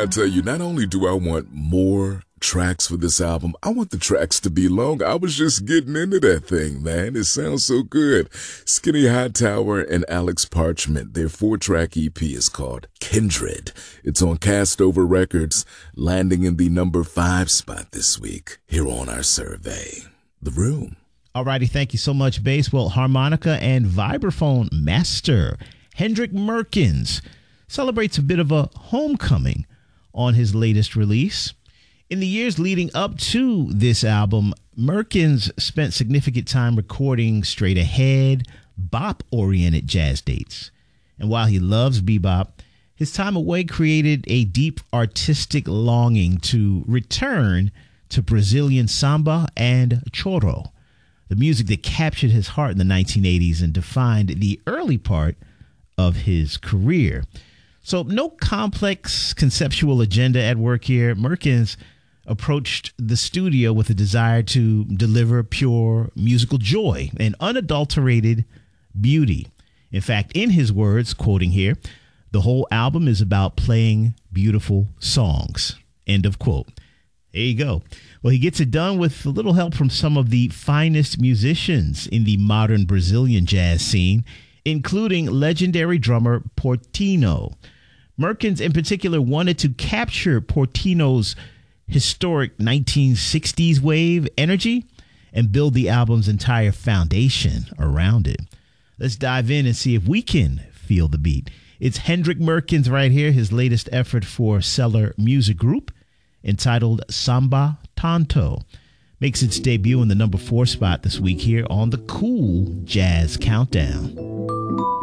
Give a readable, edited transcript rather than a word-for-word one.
I tell you, not only do I want more tracks for this album, I want the tracks to be long. I was just getting into that thing, man. It sounds so good. Skinny Hightower and Alex Parchment, their 4-track EP is called Kindred. It's on Castover Records, landing in the number 5 spot this week here on our survey. The Room. Alrighty, thank you so much, Bass. Well, harmonica and vibraphone master Hendrik Merkens celebrates a bit of a homecoming on his latest release. In the years leading up to this album, Merkens spent significant time recording straight ahead, bop-oriented jazz dates. And while he loves bebop, his time away created a deep artistic longing to return to Brazilian samba and choro, the music that captured his heart in the 1980s and defined the early part of his career. So no complex conceptual agenda at work here. Merkens approached the studio with a desire to deliver pure musical joy and unadulterated beauty. In fact, in his words, quoting here, the whole album is about playing beautiful songs. End of quote. There you go. Well, he gets it done with a little help from some of the finest musicians in the modern Brazilian jazz scene, including legendary drummer Portinho. Merkens, in particular, wanted to capture Portinho's historic 1960s wave energy and build the album's entire foundation around it. Let's dive in and see if we can feel the beat. It's Hendrik Merkens right here, his latest effort for Cellar Music Group, entitled Samba Tanto. Makes its debut in the number 4 spot this week here on the Cool Jazz Countdown.